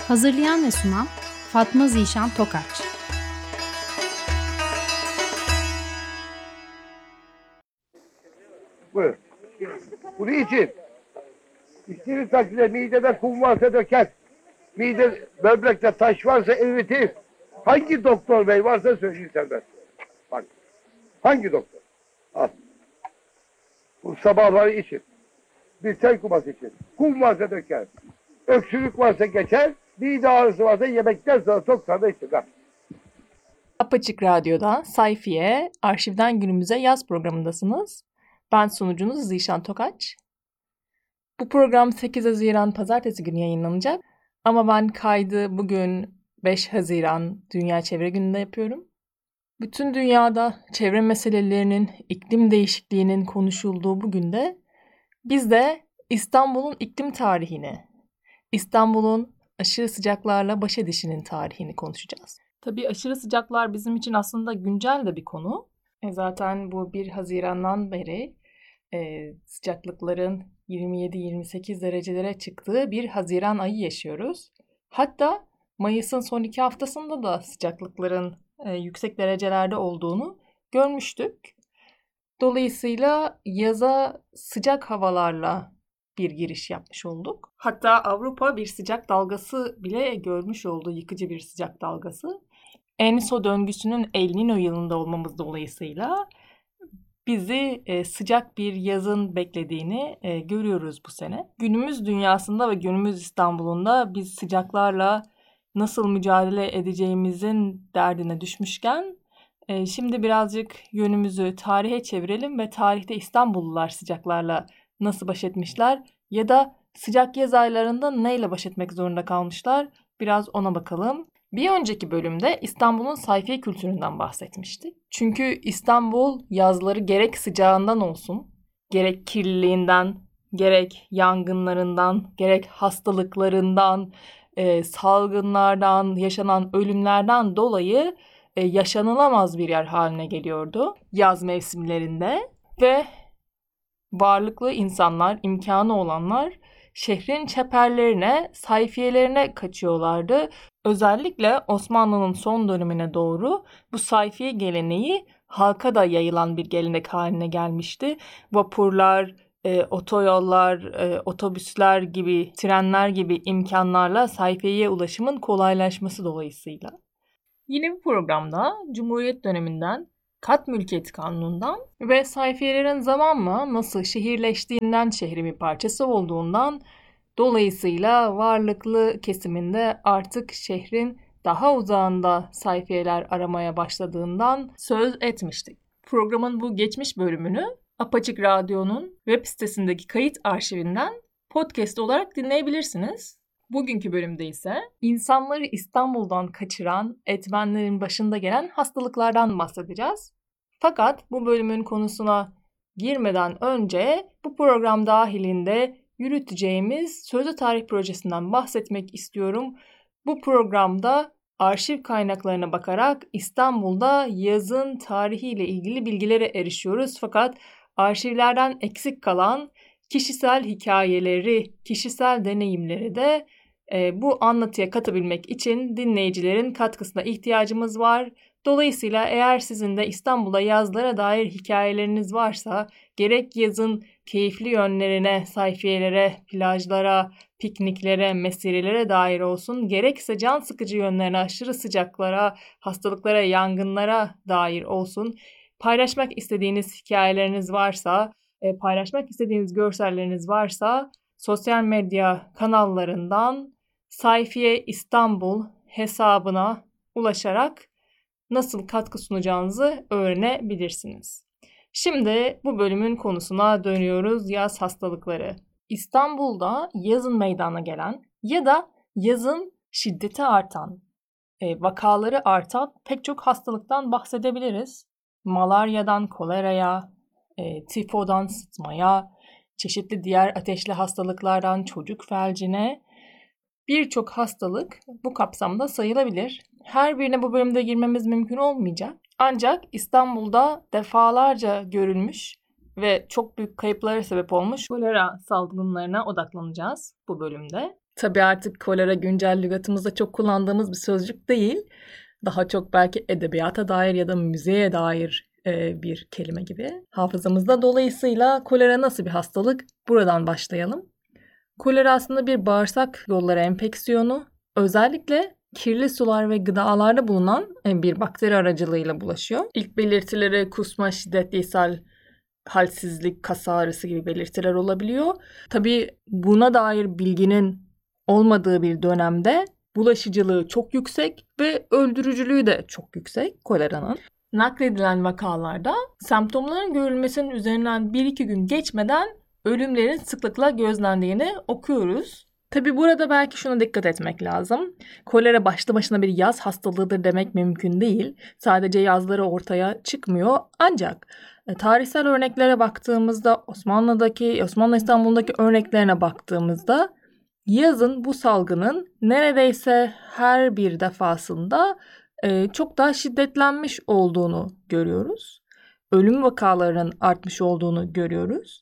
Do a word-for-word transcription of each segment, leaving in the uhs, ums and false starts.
Hazırlayan ve sunan Fatma Zişan Tokaç. Buyur. Bunu için İçtiğiniz takdirde midede kum varsa döker. Mide, böbrekte taş varsa eritir. Hangi doktor bey varsa söyleyin senden. Bak. Hangi doktor? Al. Bu sabahları için. Bir çay kuması için. Kum varsa döker. Öksürük varsa geçer. Mide ağrısı varsa yemekten sonra çok sana çıkar. Apaçık Radyo'da Sayfiye, Arşivden Günümüze yaz programındasınız. Ben sunucunuz Zişan Tokaç. Bu program sekiz Haziran Pazartesi günü yayınlanacak. Ama ben kaydı bugün beş Haziran Dünya Çevre Günü'nde yapıyorum. Bütün dünyada çevre meselelerinin, iklim değişikliğinin konuşulduğu bu günde biz de İstanbul'un iklim tarihini, İstanbul'un aşırı sıcaklarla baş edişinin tarihini konuşacağız. Tabii aşırı sıcaklar bizim için aslında güncel de bir konu. E zaten bu bir Haziran'dan beri e, sıcaklıkların yirmi yedi yirmi sekiz derecelere çıktığı bir Haziran ayı yaşıyoruz. Hatta Mayıs'ın son iki haftasında da sıcaklıkların e, yüksek derecelerde olduğunu görmüştük. Dolayısıyla yaza sıcak havalarla bir giriş yapmış olduk. Hatta Avrupa bir sıcak dalgası bile görmüş oldu, yıkıcı bir sıcak dalgası. Enso döngüsünün El Niño yılında olmamız dolayısıyla bizi e, sıcak bir yazın beklediğini e, görüyoruz bu sene. Günümüz dünyasında ve günümüz İstanbul'unda biz sıcaklarla nasıl mücadele edeceğimizin derdine düşmüşken e, şimdi birazcık yönümüzü tarihe çevirelim ve tarihte İstanbullular sıcaklarla nasıl baş etmişler ya da sıcak yaz aylarında neyle baş etmek zorunda kalmışlar, biraz ona bakalım. Bir önceki bölümde İstanbul'un sayfiye kültüründen bahsetmiştik. Çünkü İstanbul yazları gerek sıcağından olsun, gerek kirliliğinden, gerek yangınlarından, gerek hastalıklarından, e, salgınlardan, yaşanan ölümlerden dolayı e, yaşanılamaz bir yer haline geliyordu yaz mevsimlerinde. Ve varlıklı insanlar, imkanı olanlar şehrin çeperlerine, sayfiyelerine kaçıyorlardı. Özellikle Osmanlı'nın son dönemine doğru bu sayfiye geleneği halka da yayılan bir gelenek haline gelmişti. Vapurlar, e, otoyollar, e, otobüsler gibi, trenler gibi imkanlarla sayfiyeye ulaşımın kolaylaşması dolayısıyla. Yine bu programda Cumhuriyet döneminden, kat mülkiyeti kanunundan ve sayfiyelerin zamanla nasıl şehirleştiğinden, şehrin bir parçası olduğundan, dolayısıyla varlıklı kesiminde artık şehrin daha uzağında sayfiyeler aramaya başladığından söz etmiştik. Programın bu geçmiş bölümünü Apaçık Radyo'nun web sitesindeki kayıt arşivinden podcast olarak dinleyebilirsiniz. Bugünkü bölümde ise insanları İstanbul'dan kaçıran, etmenlerin başında gelen hastalıklardan bahsedeceğiz. Fakat bu bölümün konusuna girmeden önce bu program dahilinde yürüteceğimiz Sözlü Tarih Projesi'nden bahsetmek istiyorum. Bu programda arşiv kaynaklarına bakarak İstanbul'da yazın tarihiyle ilgili bilgilere erişiyoruz. Fakat arşivlerden eksik kalan kişisel hikayeleri, kişisel deneyimleri de e, bu anlatıya katabilmek için dinleyicilerin katkısına ihtiyacımız var. Dolayısıyla eğer sizin de İstanbul'a yazlara dair hikayeleriniz varsa, gerek yazın keyifli yönlerine, sayfiyelere, plajlara, pikniklere, mesirelere dair olsun, gerekse can sıkıcı yönlerine, aşırı sıcaklara, hastalıklara, yangınlara dair olsun, paylaşmak istediğiniz hikayeleriniz varsa, e, paylaşmak istediğiniz görselleriniz varsa, sosyal medya kanallarından Sayfiye İstanbul hesabına ulaşarak nasıl katkı sunacağınızı öğrenebilirsiniz. Şimdi bu bölümün konusuna dönüyoruz. Yaz hastalıkları. İstanbul'da yazın meydana gelen ya da yazın şiddeti artan, e, vakaları artan pek çok hastalıktan bahsedebiliriz. Malaryadan koleraya, e, tifodan sıtmaya, çeşitli diğer ateşli hastalıklardan çocuk felcine birçok hastalık bu kapsamda sayılabilir. Her birine bu bölümde girmemiz mümkün olmayacak. Ancak İstanbul'da defalarca görülmüş ve çok büyük kayıplara sebep olmuş kolera salgınlarına odaklanacağız bu bölümde. Tabii artık kolera güncel lügatımızda çok kullandığımız bir sözcük değil. Daha çok belki edebiyata dair ya da müziğe dair e, bir kelime gibi hafızamızda. Dolayısıyla kolera nasıl bir hastalık? Buradan başlayalım. Kolera aslında bir bağırsak yolları enfeksiyonu. Özellikle kirli sular ve gıdalarda bulunan bir bakteri aracılığıyla bulaşıyor. İlk belirtileri kusma, şiddetli ishal, halsizlik, kas ağrısı gibi belirtiler olabiliyor. Tabii buna dair bilginin olmadığı bir dönemde bulaşıcılığı çok yüksek ve öldürücülüğü de çok yüksek koleranın. Nakledilen vakalarda semptomların görülmesinin üzerinden bir iki gün geçmeden ölümlerin sıklıkla gözlendiğini okuyoruz. Tabii burada belki şuna dikkat etmek lazım. Kolera başlı başına bir yaz hastalığıdır demek mümkün değil. Sadece yazları ortaya çıkmıyor. Ancak e, tarihsel örneklere baktığımızda, Osmanlı'daki, Osmanlı İstanbul'daki örneklerine baktığımızda yazın bu salgının neredeyse her bir defasında e, çok daha şiddetlenmiş olduğunu görüyoruz. Ölüm vakalarının artmış olduğunu görüyoruz.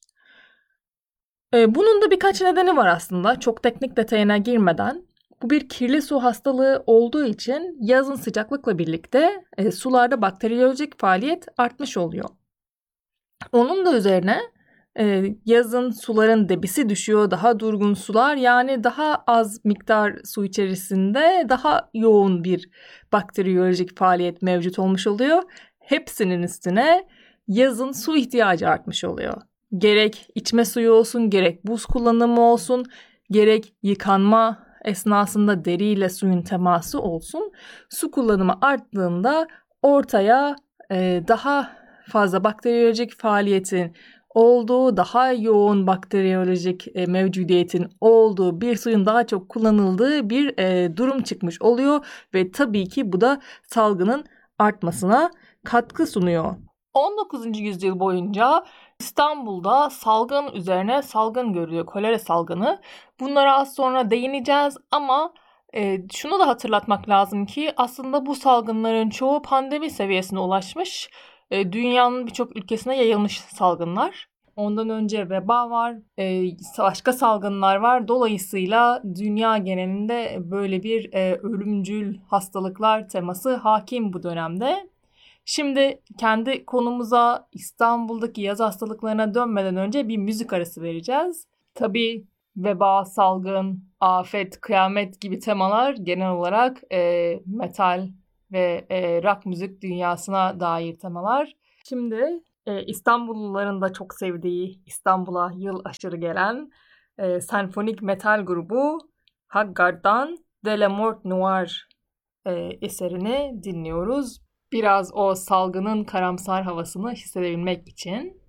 Bunun da birkaç nedeni var aslında. Çok teknik detayına girmeden. Bu bir kirli su hastalığı olduğu için yazın sıcaklıkla birlikte e, sularda bakteriyolojik faaliyet artmış oluyor. Onun da üzerine e, yazın suların debisi düşüyor. Daha durgun sular, yani daha az miktar su içerisinde daha yoğun bir bakteriyolojik faaliyet mevcut olmuş oluyor. Hepsinin üstüne yazın su ihtiyacı artmış oluyor. Gerek içme suyu olsun, gerek buz kullanımı olsun, gerek yıkanma esnasında deriyle suyun teması olsun. Su kullanımı arttığında ortaya e, daha fazla bakteriyolojik faaliyetin olduğu, daha yoğun bakteriyolojik e, mevcudiyetin olduğu bir suyun daha çok kullanıldığı bir e, durum çıkmış oluyor. Ve tabii ki bu da salgının artmasına katkı sunuyor. on dokuzuncu yüzyıl boyunca İstanbul'da salgın üzerine salgın görülüyor, kolera salgını. Bunlara az sonra değineceğiz ama e, şunu da hatırlatmak lazım ki aslında bu salgınların çoğu pandemi seviyesine ulaşmış. E, dünyanın birçok ülkesine yayılmış salgınlar. Ondan önce veba var, e, başka salgınlar var. Dolayısıyla dünya genelinde böyle bir e, ölümcül hastalıklar teması hakim bu dönemde. Şimdi kendi konumuza, İstanbul'daki yaz hastalıklarına dönmeden önce bir müzik arası vereceğiz. Tabii veba, salgın, afet, kıyamet gibi temalar genel olarak e, metal ve e, rock müzik dünyasına dair temalar. Şimdi e, İstanbulluların da çok sevdiği, İstanbul'a yıl aşırı gelen e, senfonik metal grubu Haggard'dan De La Mort Noire e, eserini dinliyoruz. Biraz o salgının karamsar havasını hissedebilmek için.